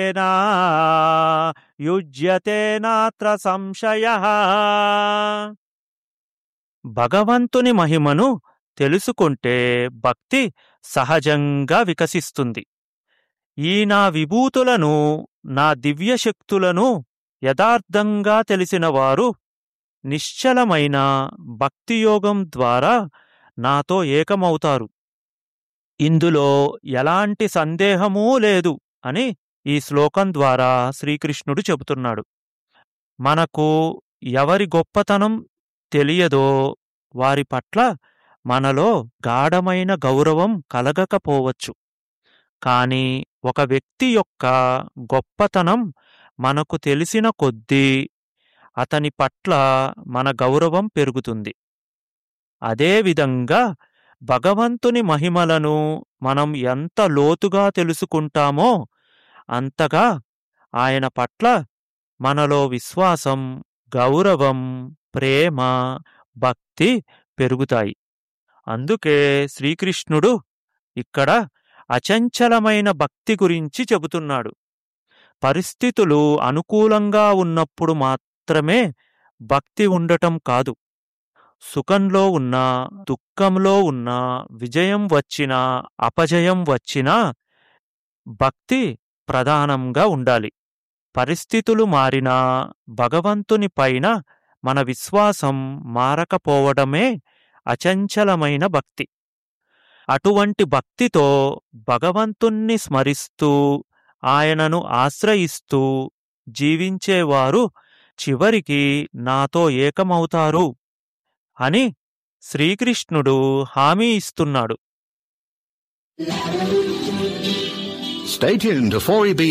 నా యుజ్యతే నాత్ర సంశయః. భగవంతుని మహిమను తెలుసుకుంటే భక్తి సహజంగా వికసిస్తుంది. ఈ నా విభూతులను, నా దివ్యశక్తులను యథార్థంగా తెలిసినవారు నిశ్చలమైన భక్తియోగం ద్వారా నాతో ఏకమవుతారు. ఇందులో ఎలాంటి సందేహమూ లేదు అని ఈ శ్లోకం ద్వారా శ్రీకృష్ణుడు చెబుతున్నాడు. మనకు ఎవరి గొప్పతనం తెలియదో వారి పట్ల మనలో గాఢమైన గౌరవం కలగకపోవచ్చు. కానీ ఒక వ్యక్తి యొక్క గొప్పతనం మనకు తెలిసిన కొద్దీ అతని పట్ల మన గౌరవం పెరుగుతుంది. అదేవిధంగా భగవంతుని మహిమలను మనం ఎంత లోతుగా తెలుసుకుంటామో అంతగా ఆయన పట్ల మనలో విశ్వాసం, గౌరవం, ప్రేమ, భక్తి పెరుగుతాయి. అందుకే శ్రీకృష్ణుడు ఇక్కడ అచంచలమైన భక్తి గురించి చెబుతున్నాడు. పరిస్థితులు అనుకూలంగా ఉన్నప్పుడు మాత్రమే భక్తి ఉండటం కాదు, సుఖంలో ఉన్నా, దుఃఖంలో ఉన్నా, విజయం వచ్చినా, అపజయం వచ్చినా భక్తి ప్రధానంగా ఉండాలి. పరిస్థితులు మారినా భగవంతుని పైన మన విశ్వాసం మారకపోవడమే అచంచలమైన భక్తి. అటువంటి భక్తితో భగవంతుణ్ణి స్మరిస్తూ, ఆయనను ఆశ్రయిస్తూ జీవించేవారు చివరికి నాతో ఏకమవుతారు అని శ్రీకృష్ణుడు హామీ ఇస్తున్నాడు. Stay tuned to 4EB